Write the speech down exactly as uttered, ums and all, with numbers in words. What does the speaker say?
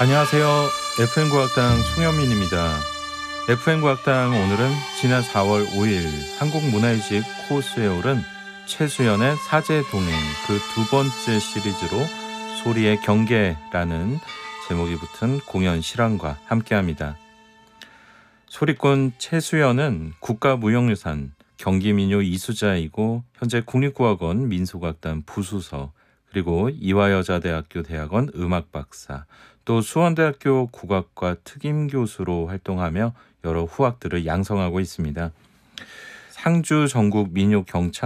안녕하세요. 에프엠 과학당 송현민입니다. 에프엠 과학당 오늘은 지난 사월 오일 한국문화유집 코스에 오른 최수연의 사제동행 그 두 번째 시리즈로 소리의 경계라는 제목이 붙은 공연 실황과 함께합니다. 소리꾼 최수연은 국가무형유산 경기민요 이수자이고 현재 국립국악원 민속악단 부수서, 그리고 이화여자대학교 대학원 음악박사, 또 수원대학교 국악과 특임교수로 활동하며 여러 후학들을 양성하고 있습니다. 상주 전국 민요 경찬